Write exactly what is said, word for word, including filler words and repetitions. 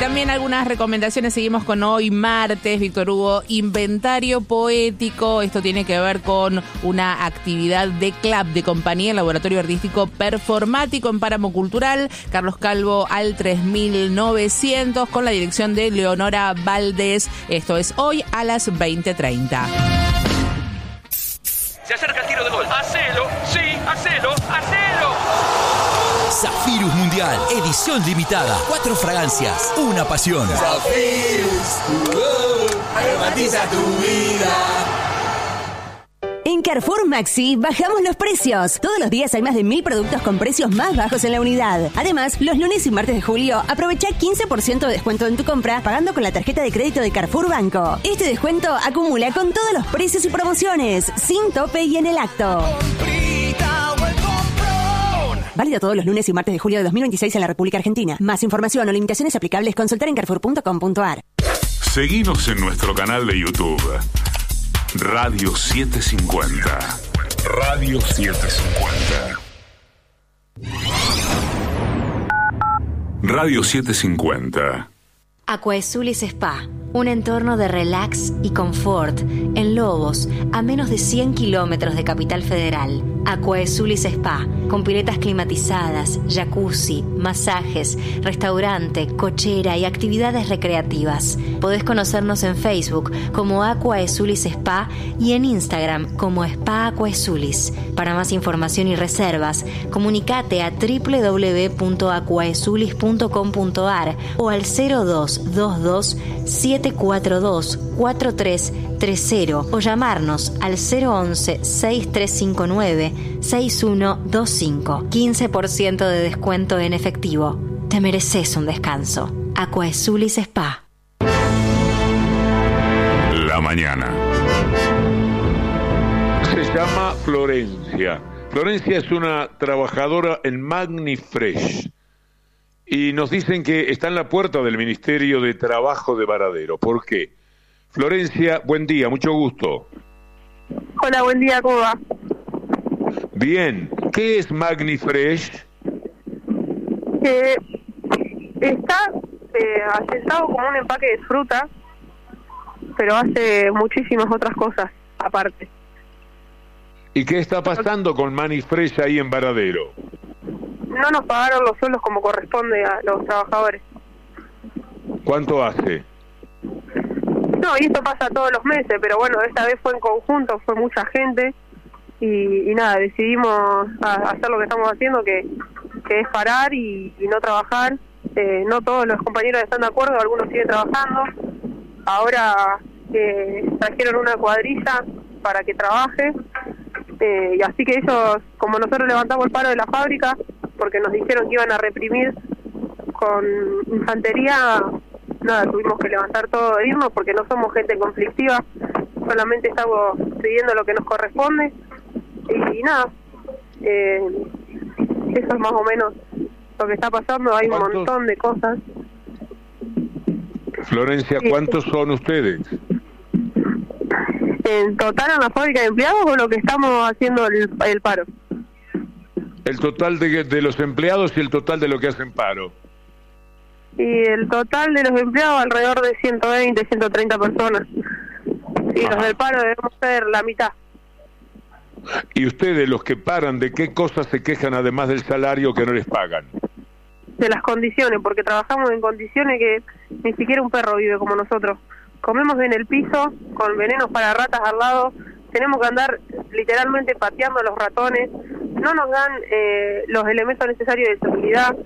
también algunas recomendaciones. Seguimos con hoy martes, Víctor Hugo, inventario poético. Esto tiene que ver con una actividad de club, de compañía, laboratorio artístico performático en Páramo Cultural, Carlos Calvo al tres mil novecientos, con la dirección de Leonora Valdés. Esto es hoy a las veinte treinta. Se acerca el tiro de gol. ¡Hacelo! ¡Sí! ¡Hacelo! ¡Hacelo! Zafirus Mundial, edición limitada. Cuatro fragancias, una pasión. Zafirus, uh, aromatiza tu vida. En Carrefour Maxi bajamos los precios. Todos los días hay más de mil productos con precios más bajos en la unidad. Además, los lunes y martes de julio aprovecha quince por ciento de descuento en tu compra pagando con la tarjeta de crédito de Carrefour Banco. Este descuento acumula con todos los precios y promociones, sin tope y en el acto. Válido todos los lunes y martes de julio de dos mil veintiséis en la República Argentina. Más información o limitaciones aplicables, consultar en carrefour punto com punto a r. Seguinos en nuestro canal de YouTube. Radio setecientos cincuenta. Radio setecientos cincuenta. Radio setecientos cincuenta. Aquaesulis Spa, un entorno de relax y confort en Lobos, a menos de cien kilómetros de Capital Federal. Aquaesulis Spa, con piletas climatizadas, jacuzzi, masajes, restaurante, cochera y actividades recreativas. Podés conocernos en Facebook como Aquaesulis Spa y en Instagram como Spa Aquaesulis. Para más información y reservas, comunicate a doble u doble u doble u punto aquaesulis punto com punto a r o al cero dos dos dos siete cuatro dos cuatro tres tres cero o llamarnos al cero once seis tres cinco nueve seis uno dos cinco. quince por ciento de descuento en efectivo. Te mereces un descanso. Aquaesulis Spa. La mañana. Se llama Florencia. Florencia es una trabajadora en Magnifresh y nos dicen que está en la puerta del Ministerio de Trabajo de Varadero. ¿Por qué? Florencia, buen día, mucho gusto. Hola, buen día, ¿cómo va? Bien, ¿qué es Magnifresh? Eh, está eh, asentado como un empaque de fruta, pero hace muchísimas otras cosas aparte. ¿Y qué está pasando con Magnifresh ahí en Varadero? No nos pagaron los sueldos como corresponde a los trabajadores. ¿Cuánto hace? No, y esto pasa todos los meses, pero bueno, esta vez fue en conjunto, fue mucha gente y, y nada, decidimos a, hacer lo que estamos haciendo, que, que es parar y, y no trabajar. Eh, no todos los compañeros están de acuerdo, algunos siguen trabajando. Ahora eh, trajeron una cuadrilla para que trabaje, eh, y así que ellos, como nosotros levantamos el paro de la fábrica, porque nos dijeron que iban a reprimir con infantería, nada, tuvimos que levantar todo e irnos porque no somos gente conflictiva, solamente estamos pidiendo lo que nos corresponde y, y nada, eh, eso es más o menos lo que está pasando. Hay un montón de cosas. Florencia, ¿cuántos sí. son ustedes? ¿En total en la fábrica de empleados o lo que estamos haciendo el, el paro? El total de, de los empleados y el total de lo que hacen paro. Y el total de los empleados alrededor de ciento veinte, ciento treinta personas. Y Ajá. los del paro debemos ser la mitad. ¿Y ustedes, los que paran, de qué cosas se quejan además del salario que no les pagan? De las condiciones, porque trabajamos en condiciones que ni siquiera un perro vive como nosotros. Comemos en el piso, con venenos para ratas al lado, tenemos que andar literalmente pateando a los ratones, no nos dan eh, los elementos necesarios de seguridad.